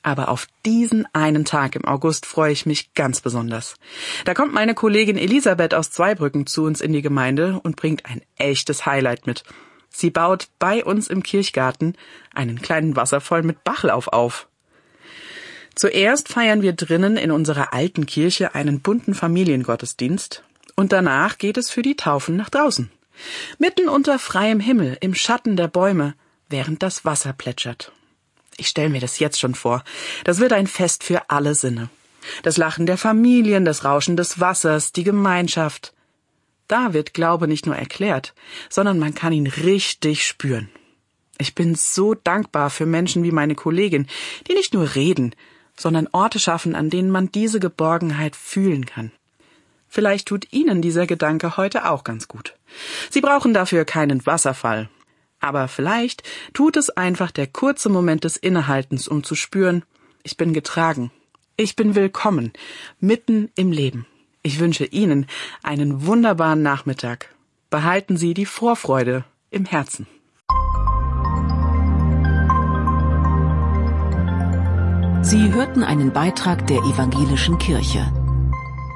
Aber auf diesen einen Tag im August freue ich mich ganz besonders. Da kommt meine Kollegin Elisabeth aus Zweibrücken zu uns in die Gemeinde und bringt ein echtes Highlight mit. Sie baut bei uns im Kirchgarten einen kleinen Wasserfall mit Bachlauf auf. Zuerst feiern wir drinnen in unserer alten Kirche einen bunten Familiengottesdienst und danach geht es für die Taufen nach draußen. Mitten unter freiem Himmel, im Schatten der Bäume, während das Wasser plätschert. Ich stelle mir das jetzt schon vor. Das wird ein Fest für alle Sinne. Das Lachen der Familien, das Rauschen des Wassers, die Gemeinschaft. Da wird Glaube nicht nur erklärt, sondern man kann ihn richtig spüren. Ich bin so dankbar für Menschen wie meine Kollegin, die nicht nur reden, sondern Orte schaffen, an denen man diese Geborgenheit fühlen kann. Vielleicht tut Ihnen dieser Gedanke heute auch ganz gut. Sie brauchen dafür keinen Wasserfall. Aber vielleicht tut es einfach der kurze Moment des Innehaltens, um zu spüren, ich bin getragen, ich bin willkommen, mitten im Leben. Ich wünsche Ihnen einen wunderbaren Nachmittag. Behalten Sie die Vorfreude im Herzen. Sie hörten einen Beitrag der Evangelischen Kirche.